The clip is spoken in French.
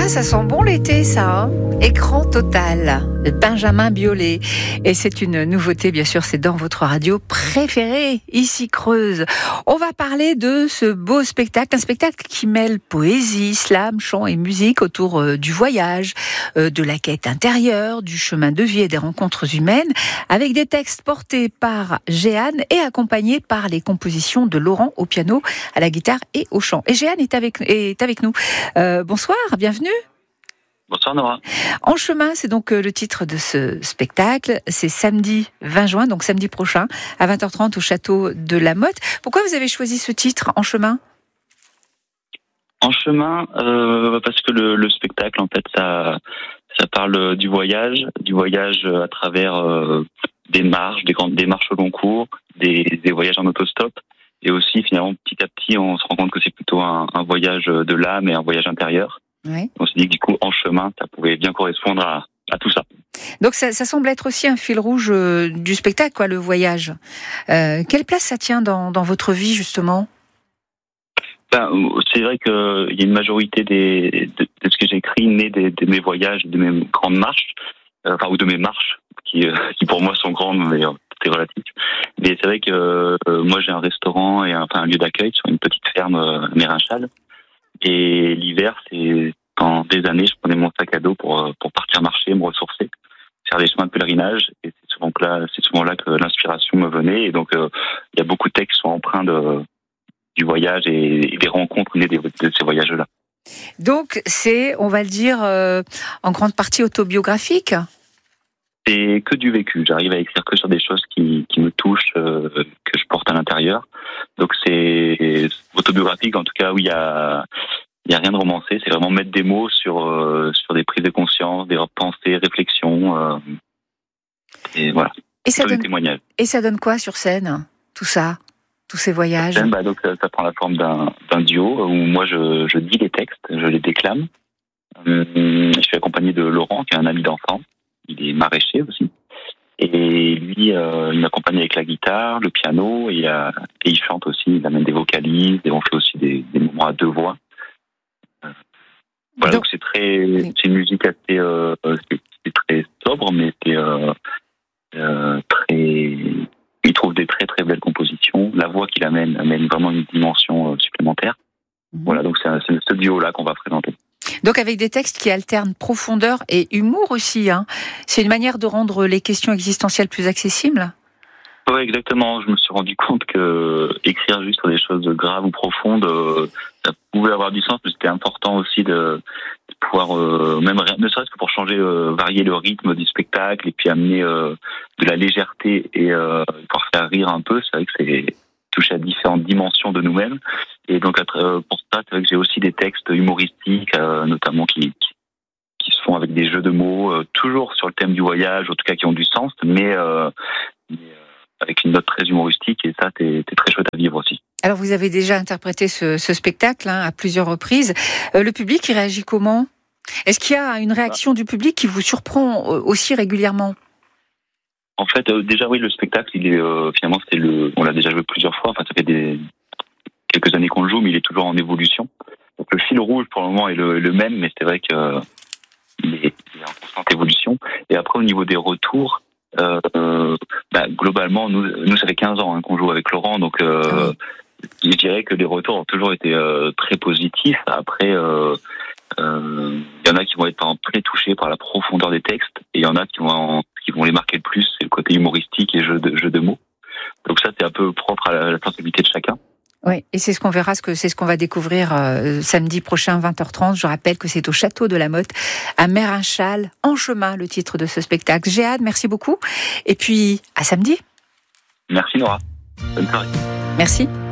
Ah, ça sent bon l'été, ça, hein. Écran total, Benjamin Biolay. Et c'est une nouveauté, bien sûr, c'est dans votre radio préférée, ici Creuse. On va parler de ce beau spectacle, un spectacle qui mêle poésie, slam, chant et musique autour du voyage, de la quête intérieure, du chemin de vie et des rencontres humaines, avec des textes portés par Jeanne et accompagnés par les compositions de Laurent au piano, à la guitare et au chant. Et Jeanne est avec nous. Bonsoir, bienvenue. Bonsoir Nora. En chemin, c'est donc le titre de ce spectacle. C'est samedi 20 juin, donc samedi prochain, à 20h30 au château de la Motte. Pourquoi vous avez choisi ce titre, En chemin ? En chemin, parce que le spectacle, en fait, ça parle du voyage à travers des marches, des grandes démarches au long cours, des voyages en autostop. Et aussi, finalement, petit à petit, on se rend compte que c'est plutôt un voyage de l'âme et un voyage intérieur. Oui. On s'est dit que du coup, en chemin, ça pouvait bien correspondre à tout ça. Donc ça semble être aussi un fil rouge du spectacle, quoi, le voyage. Quelle place ça tient dans votre vie, justement ? C'est vrai qu'il y a une majorité de ce que j'écris né de mes voyages, de mes grandes marches, ou de mes marches, qui pour moi sont grandes, mais c'est relatif. Mais c'est vrai que moi j'ai un restaurant et un lieu d'accueil sur une petite ferme à Mérinchal. Et l'hiver, c'est pendant des années, je prenais mon sac à dos pour partir marcher, me ressourcer, faire des chemins de pèlerinage. Et c'est souvent là que l'inspiration me venait. Et donc, il y a beaucoup de textes qui sont empreints du voyage et des rencontres nées de ces voyages-là. Donc, c'est, on va le dire, en grande partie autobiographique ? C'est que du vécu. J'arrive à écrire que sur des choses qui me touchent, que je porte à l'intérieur. Donc c'est autobiographique, en tout cas, où il y a rien de romancé. C'est vraiment mettre des mots sur des prises de conscience, des pensées, réflexions. Et voilà. Et ça des témoignages. Et ça donne quoi sur scène, tout ça, tous ces voyages ? Donc ça prend la forme d'un duo où moi je dis les textes, je les déclame. Je suis accompagné de Laurent, qui est un ami d'enfance. Il est maraîcher aussi. Et lui, il m'accompagne avec la guitare, le piano, et il chante aussi, il amène des vocalises, et on fait aussi des moments à deux voix. Voilà, donc c'est une musique assez, c'est très sobre, mais c'est il trouve des très très belles compositions. La voix qu'il amène vraiment une dimension supplémentaire. Voilà, donc c'est ce duo-là qu'on va présenter. Donc avec des textes qui alternent profondeur et humour aussi, hein. C'est une manière de rendre les questions existentielles plus accessibles ? Oui, exactement. Je me suis rendu compte que écrire juste sur des choses graves ou profondes, ça pouvait avoir du sens, mais c'était important aussi de pouvoir, même ne serait-ce que pour changer, varier le rythme du spectacle et puis amener de la légèreté et pouvoir faire rire un peu. C'est vrai que c'est toucher à différentes dimensions de nous-mêmes. Et donc pour ça, c'est vrai que j'ai aussi des textes humoristiques, notamment qui se font avec des jeux de mots, toujours sur le thème du voyage, en tout cas qui ont du sens, mais avec une note très humoristique, et ça, c'est très chouette à vivre aussi. Alors, vous avez déjà interprété ce spectacle à plusieurs reprises. Le public, il réagit comment ? Est-ce qu'il y a une réaction du public qui vous surprend aussi régulièrement ? En fait, déjà, oui, le spectacle, il est finalement, on l'a déjà joué plusieurs fois. Enfin, ça fait quelques années qu'on le joue, mais il est toujours en évolution. Donc, le fil rouge, pour le moment, est le même, mais c'est vrai qu'il est en constante évolution. Et après, au niveau des retours, globalement, nous, ça fait 15 ans qu'on joue avec Laurent, donc je dirais que les retours ont toujours été très positifs. Après, il y en a qui vont être par exemple très touchés par la profondeur des textes, et il y en a qui vont les marquer le plus, c'est le côté humoristique et jeu de mots. Donc ça, c'est un peu propre à la sensibilité de chacun. Oui, et c'est ce qu'on verra, c'est ce qu'on va découvrir samedi prochain, 20h30. Je rappelle que c'est au château de la Motte, à Mérinchal, En chemin, le titre de ce spectacle. Jeanne, merci beaucoup. Et puis, à samedi. Merci Nora. Bonne soirée. Merci.